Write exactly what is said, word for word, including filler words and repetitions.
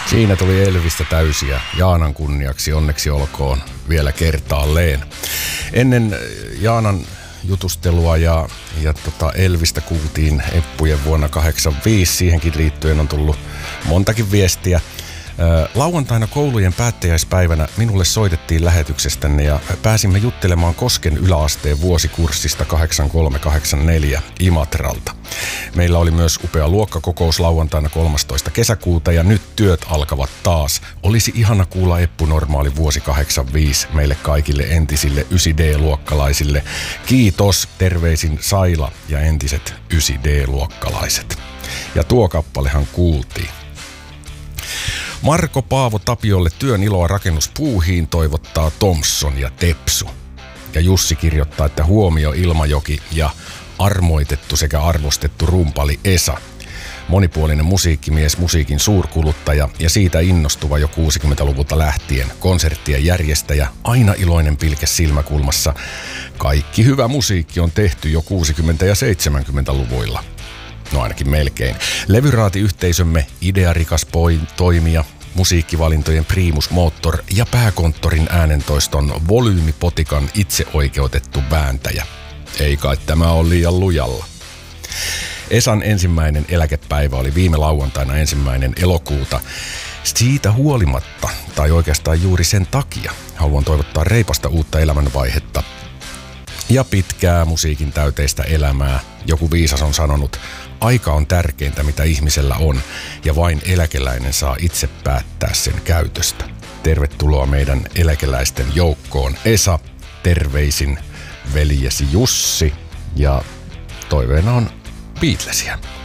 Siinä tuli Elvistä täysiä Jaanan kunniaksi, onneksi olkoon vielä kertaalleen. Ennen Jaanan jutustelua ja, ja tota Elvistä kuultiin Eppujen vuonna kahdeksankymmentäviisi. Siihenkin liittyen on tullut montakin viestiä. Lauantaina koulujen päättäjäispäivänä minulle soitettiin lähetyksestänne ja pääsimme juttelemaan Kosken yläasteen vuosikurssista kahdeksankymmentäkolme kahdeksankymmentäneljä Imatralta. Meillä oli myös upea luokkakokous lauantaina kolmastoista kesäkuuta ja nyt työt alkavat taas. Olisi ihana kuulla Eppu Normaali vuosi kahdeksankymmentäviisi meille kaikille entisille yhdeksän D-luokkalaisille. Kiitos, terveisin Saila ja entiset yhdeksän D-luokkalaiset. Ja tuo kappalehan kuultiin. Marko Paavo Tapiolle työn iloa rakennuspuuhiin toivottaa Thompson ja Tepsu. Ja Jussi kirjoittaa, että huomio Ilmajoki ja armoitettu sekä arvostettu rumpali Esa. Monipuolinen musiikkimies, musiikin suurkuluttaja ja siitä innostuva jo kuusikymmentäluvulta lähtien. Konserttien järjestäjä, aina iloinen pilke silmäkulmassa. Kaikki hyvä musiikki on tehty jo kuusikymmentä- ja seitsemänkymmentäluvuilla. No ainakin melkein. Levyraatiyhteisömme idearikas toimija, musiikkivalintojen primus motor ja pääkonttorin äänentoiston volyymipotikan itseoikeutettu vääntäjä. Ei kai tämä ole liian lujalla. Esan ensimmäinen eläkepäivä oli viime lauantaina ensimmäinen elokuuta. Siitä huolimatta, tai oikeastaan juuri sen takia, haluan toivottaa reipasta uutta elämänvaihetta ja pitkää musiikin täyteistä elämää. Joku viisas on sanonut, aika on tärkeintä mitä ihmisellä on ja vain eläkeläinen saa itse päättää sen käytöstä. Tervetuloa meidän eläkeläisten joukkoon. Esa, terveisin veljesi Jussi ja toiveena on Beatlesia.